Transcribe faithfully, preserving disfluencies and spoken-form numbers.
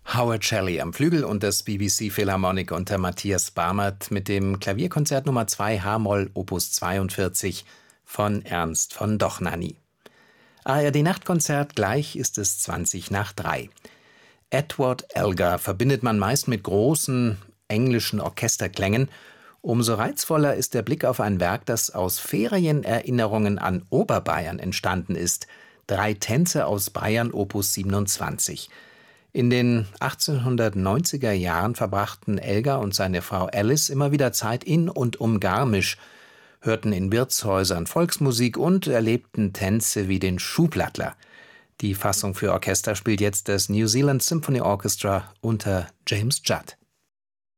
Howard Shelley am Flügel und das B B C Philharmonic unter Matthias Barmert mit dem Klavierkonzert Nummer zwei H-Moll Opus zweiundvierzig von Ernst von Dohnanyi. A R D-Nachtkonzert, gleich ist es zwanzig nach drei. Edward Elgar verbindet man meist mit großen englischen Orchesterklängen. Umso reizvoller ist der Blick auf ein Werk, das aus Ferienerinnerungen an Oberbayern entstanden ist. Drei Tänze aus Bayern Opus siebenundzwanzig. In den achtzehnhundertneunziger Jahren verbrachten Elgar und seine Frau Alice immer wieder Zeit in und um Garmisch, hörten in Wirtshäusern Volksmusik und erlebten Tänze wie den Schuhplattler. Die Fassung für Orchester spielt jetzt das New Zealand Symphony Orchestra unter James Judd.